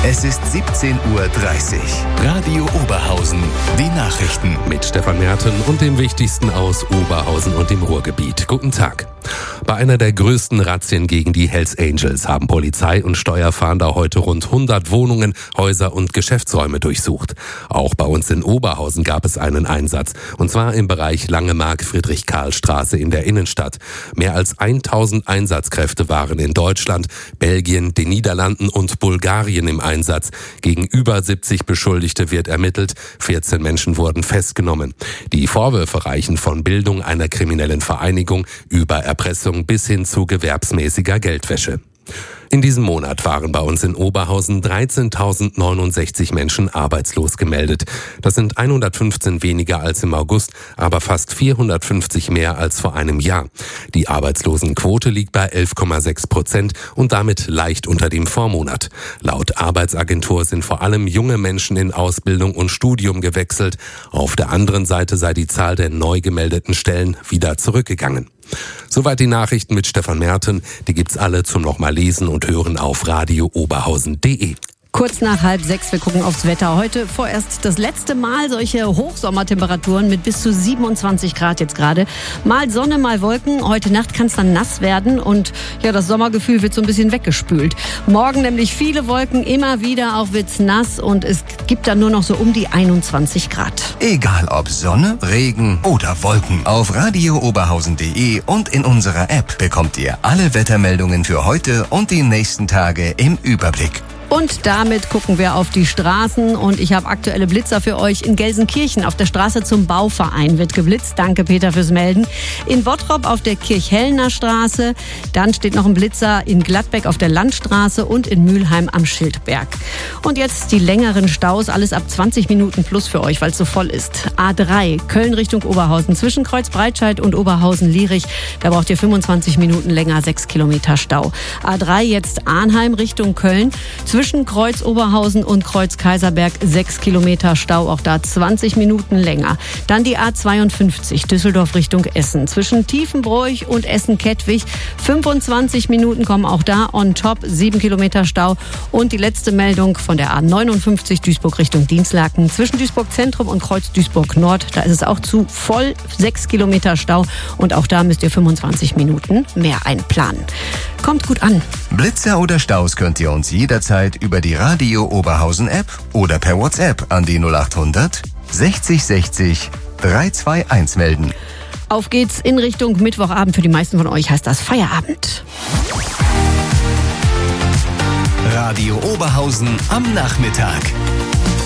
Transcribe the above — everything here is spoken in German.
Es ist 17:30 Uhr. Radio Oberhausen. Die Nachrichten. Mit Stefan Merten und dem Wichtigsten aus Oberhausen und dem Ruhrgebiet. Guten Tag. Bei einer der größten Razzien gegen die Hells Angels haben Polizei und Steuerfahnder heute rund 100 Wohnungen, Häuser und Geschäftsräume durchsucht. Auch bei uns in Oberhausen gab es einen Einsatz, und zwar im Bereich Langemark-Friedrich-Karl-Straße in der Innenstadt. Mehr als 1000 Einsatzkräfte waren in Deutschland, Belgien, den Niederlanden und Bulgarien im Einsatz. Gegen über 70 Beschuldigte wird ermittelt, 14 Menschen wurden festgenommen. Die Vorwürfe reichen von Bildung einer kriminellen Vereinigung über Erpressung bis hin zu gewerbsmäßiger Geldwäsche. In diesem Monat waren bei uns in Oberhausen 13.069 Menschen arbeitslos gemeldet. Das sind 115 weniger als im August, aber fast 450 mehr als vor einem Jahr. Die Arbeitslosenquote liegt bei 11,6% und damit leicht unter dem Vormonat. Laut Arbeitsagentur sind vor allem junge Menschen in Ausbildung und Studium gewechselt. Auf der anderen Seite sei die Zahl der neu gemeldeten Stellen wieder zurückgegangen. Soweit die Nachrichten mit Stefan Merten. Die gibt's alle zum nochmal lesen und hören auf radiooberhausen.de. Kurz nach 5:30, wir gucken aufs Wetter. Heute vorerst das letzte Mal solche Hochsommertemperaturen mit bis zu 27 Grad jetzt gerade. Mal Sonne, mal Wolken. Heute Nacht kann es dann nass werden und ja, das Sommergefühl wird so ein bisschen weggespült. Morgen nämlich viele Wolken, immer wieder auch wird's nass und es gibt dann nur noch so um die 21 Grad. Egal ob Sonne, Regen oder Wolken. Auf radiooberhausen.de und in unserer App bekommt ihr alle Wettermeldungen für heute und die nächsten Tage im Überblick. Und damit gucken wir auf die Straßen und ich habe aktuelle Blitzer für euch. In Gelsenkirchen auf der Straße zum Bauverein wird geblitzt. Danke Peter fürs Melden. In Bottrop auf der Kirchhellner Straße. Dann steht noch ein Blitzer in Gladbeck auf der Landstraße und in Mülheim am Schildberg. Und jetzt die längeren Staus. Alles ab 20 Minuten plus für euch, weil es so voll ist. A3 Köln Richtung Oberhausen. Zwischen Kreuzbreitscheid und Oberhausen-Lierich. Da braucht ihr 25 Minuten länger, 6 Kilometer Stau. A3 jetzt Arnheim Richtung Köln. Zwischen Kreuz Oberhausen und Kreuz Kaiserberg 6 Kilometer Stau, auch da 20 Minuten länger. Dann die A52 Düsseldorf Richtung Essen. Zwischen Tiefenbroich und Essen-Kettwig 25 Minuten kommen auch da on top, 7 Kilometer Stau. Und die letzte Meldung von der A59 Duisburg Richtung Dinslaken. Zwischen Duisburg Zentrum und Kreuz Duisburg Nord, da ist es auch zu voll, 6 Kilometer Stau. Und auch da müsst ihr 25 Minuten mehr einplanen. Kommt gut an. Blitzer oder Staus könnt ihr uns jederzeit über die Radio Oberhausen App oder per WhatsApp an die 0800 60 60 321 melden. Auf geht's in Richtung Mittwochabend. Für die meisten von euch heißt das Feierabend. Radio Oberhausen am Nachmittag.